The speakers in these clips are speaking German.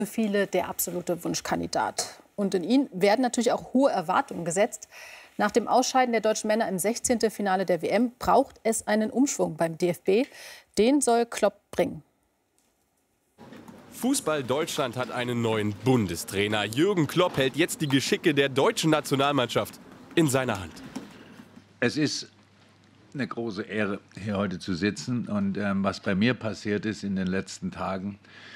für viele der absolute Wunschkandidat. Und in ihn werden natürlich auch hohe Erwartungen gesetzt. Nach dem Ausscheiden der deutschen Männer im 16. Finale der WM braucht es einen Umschwung beim DFB. Den soll Klopp bringen. Fußball Deutschland hat einen neuen Bundestrainer. Jürgen Klopp hält jetzt die Geschicke der deutschen Nationalmannschaft in seiner Hand. Es ist eine große Ehre, hier heute zu sitzen. Und was bei mir passiert ist in den letzten Tagen,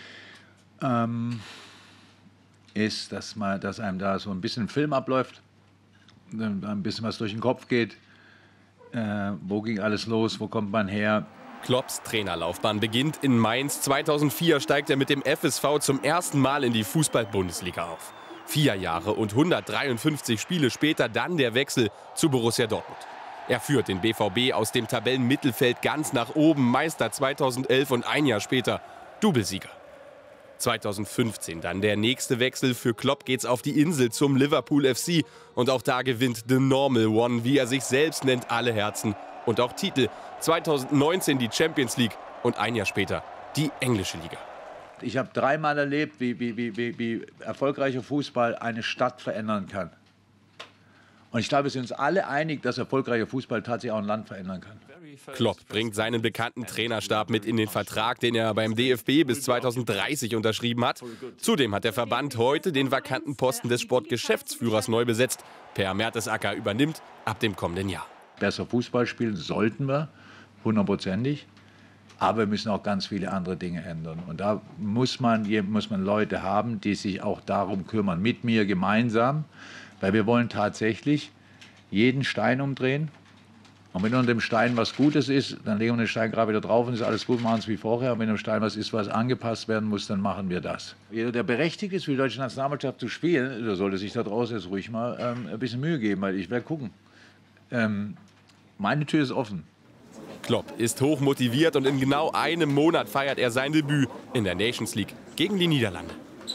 ist, dass einem da so ein bisschen Film abläuft, ein bisschen was durch den Kopf geht. Wo ging alles los? Wo kommt man her? Klopps Trainerlaufbahn beginnt in Mainz. 2004 steigt er mit dem FSV zum ersten Mal in die Fußball-Bundesliga auf. 4 Jahre und 153 Spiele später dann der Wechsel zu Borussia Dortmund. Er führt den BVB aus dem Tabellenmittelfeld ganz nach oben, Meister 2011 und ein Jahr später Doublesieger. 2015 dann der nächste Wechsel. Für Klopp geht's auf die Insel zum Liverpool FC. Und auch da gewinnt The Normal One, wie er sich selbst nennt, alle Herzen und auch Titel. 2019 die Champions League und ein Jahr später die englische Liga. Ich habe 3-mal erlebt, wie erfolgreicher Fußball eine Stadt verändern kann. Und ich glaube, wir sind uns alle einig, dass erfolgreicher Fußball tatsächlich auch ein Land verändern kann. Klopp bringt seinen bekannten Trainerstab mit in den Vertrag, den er beim DFB bis 2030 unterschrieben hat. Zudem hat der Verband heute den vakanten Posten des Sportgeschäftsführers neu besetzt. Per Mertesacker übernimmt ab dem kommenden Jahr. Besser Fußball spielen sollten wir, 100%ig. Aber wir müssen auch ganz viele andere Dinge ändern. Und da muss man Leute haben, die sich auch darum kümmern, mit mir gemeinsam. Weil wir wollen tatsächlich jeden Stein umdrehen. Und wenn unter dem Stein was Gutes ist, dann legen wir den Stein gerade wieder drauf und ist alles gut, machen es wie vorher. Und wenn unter dem Stein was ist, was angepasst werden muss, dann machen wir das. Jeder, der berechtigt ist, für die deutsche Nationalmannschaft zu spielen, der sollte sich da draußen jetzt ruhig mal ein bisschen Mühe geben, weil ich werde gucken. Meine Tür ist offen. Klopp ist hoch motiviert und in genau einem Monat feiert er sein Debüt in der Nations League gegen die Niederlande.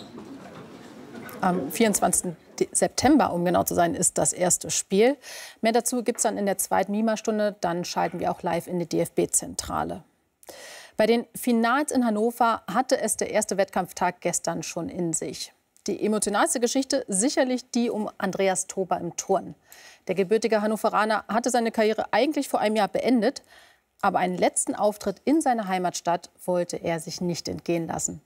Am 24. September, um genau zu sein, ist das erste Spiel. Mehr dazu gibt es dann in der zweiten Mima-Stunde. Dann schalten wir auch live in die DFB-Zentrale. Bei den Finals in Hannover hatte es der erste Wettkampftag gestern schon in sich. Die emotionalste Geschichte sicherlich die um Andreas Tober im Turnen. Der gebürtige Hannoveraner hatte seine Karriere eigentlich vor einem Jahr beendet. Aber einen letzten Auftritt in seiner Heimatstadt wollte er sich nicht entgehen lassen.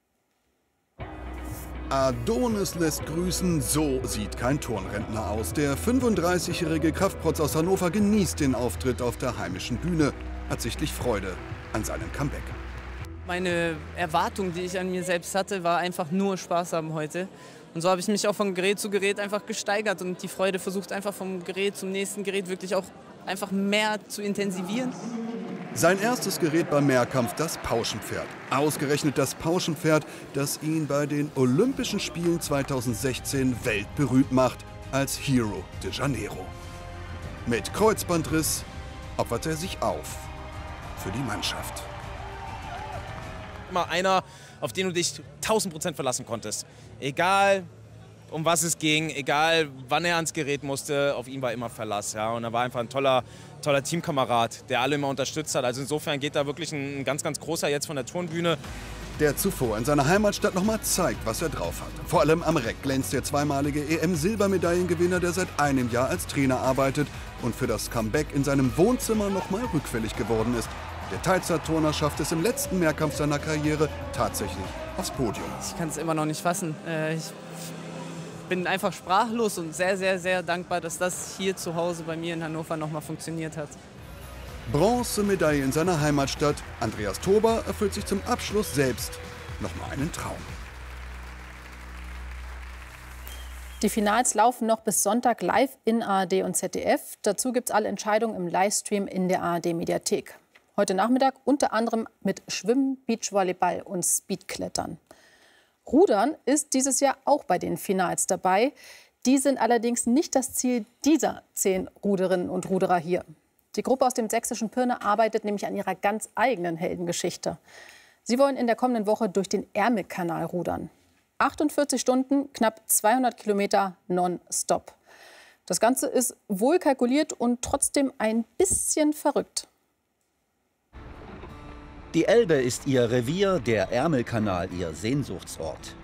Adonis lässt grüßen, so sieht kein Turnrentner aus. Der 35-jährige Kraftprotz aus Hannover genießt den Auftritt auf der heimischen Bühne, hat sichtlich Freude an seinem Comeback. Meine Erwartung, die ich an mir selbst hatte, war einfach nur Spaß haben heute. Und so habe ich mich auch von Gerät zu Gerät einfach gesteigert und die Freude versucht einfach vom Gerät zum nächsten Gerät wirklich auch einfach mehr zu intensivieren. Sein erstes Gerät beim Mehrkampf, das Pauschenpferd. Ausgerechnet das Pauschenpferd, das ihn bei den Olympischen Spielen 2016 weltberühmt macht als Hero de Janeiro. Mit Kreuzbandriss opfert er sich auf für die Mannschaft. Immer einer, auf den du dich 1000% verlassen konntest. Egal, um was es ging, egal, wann er ans Gerät musste, auf ihn war immer Verlass. Ja? Und er war einfach ein toller Teamkamerad, der alle immer unterstützt hat. Also insofern geht da wirklich ein ganz, ganz großer jetzt von der Turnbühne. Der zuvor in seiner Heimatstadt noch mal zeigt, was er drauf hat. Vor allem am Reck glänzt der zweimalige EM-Silbermedaillengewinner, der seit einem Jahr als Trainer arbeitet und für das Comeback in seinem Wohnzimmer noch mal rückfällig geworden ist. Der Teilzeit-Turner schafft es im letzten Mehrkampf seiner Karriere tatsächlich aufs Podium. Ich kann es immer noch nicht fassen. Ich bin einfach sprachlos und sehr, sehr, sehr dankbar, dass das hier zu Hause bei mir in Hannover noch mal funktioniert hat. Bronzemedaille in seiner Heimatstadt. Andreas Tober erfüllt sich zum Abschluss selbst noch mal einen Traum. Die Finals laufen noch bis Sonntag live in ARD und ZDF. Dazu gibt es alle Entscheidungen im Livestream in der ARD-Mediathek. Heute Nachmittag unter anderem mit Schwimmen, Beachvolleyball und Speedklettern. Rudern ist dieses Jahr auch bei den Finals dabei. Die sind allerdings nicht das Ziel dieser 10 Ruderinnen und Ruderer hier. Die Gruppe aus dem sächsischen Pirna arbeitet nämlich an ihrer ganz eigenen Heldengeschichte. Sie wollen in der kommenden Woche durch den Ärmelkanal rudern. 48 Stunden, knapp 200 Kilometer nonstop. Das Ganze ist wohl kalkuliert und trotzdem ein bisschen verrückt. Die Elbe ist ihr Revier, der Ärmelkanal ihr Sehnsuchtsort.